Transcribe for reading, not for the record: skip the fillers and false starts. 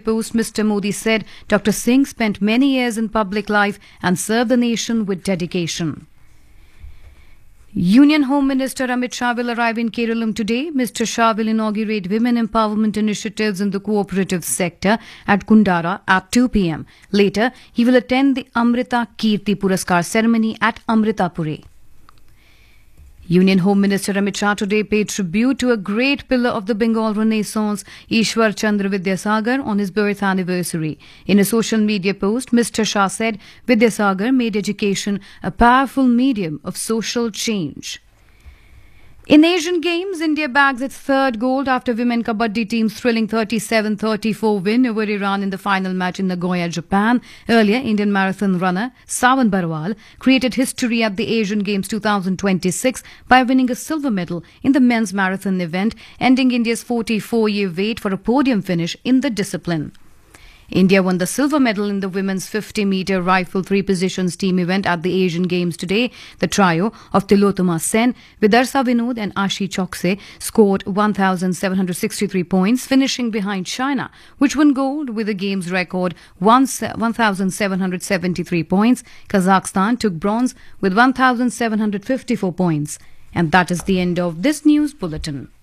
post, Mr. Modi said Dr. Singh spent many years in public life and served the nation with dedication. Union Home Minister Amit Shah will arrive in Kerala today. Mr. Shah will inaugurate women empowerment initiatives in the cooperative sector at Kundara at 2 p.m. Later, he will attend the Amrita Kirti Puraskar ceremony at Amritapure. Union Home Minister Amit Shah today paid tribute to a great pillar of the Bengal Renaissance, Ishwar Chandra Vidyasagar, on his birth anniversary. In a social media post, Mr. Shah said Vidyasagar made education a powerful medium of social change. In Asian Games, India bags its third gold after women kabaddi team's thrilling 37-34 win over Iran in the final match in Nagoya, Japan. Earlier, Indian marathon runner Sawan Barwal created history at the Asian Games 2026 by winning a silver medal in the men's marathon event, ending India's 44-year wait for a podium finish in the discipline. India won the silver medal in the women's 50-meter rifle three-positions team event at the Asian Games today. The trio of Tilotoma Sen, Vidarsa Vinod and Ashi Chokse scored 1,763 points, finishing behind China, which won gold with the Games record 1,773 points. Kazakhstan took bronze with 1,754 points. And that is the end of this news bulletin.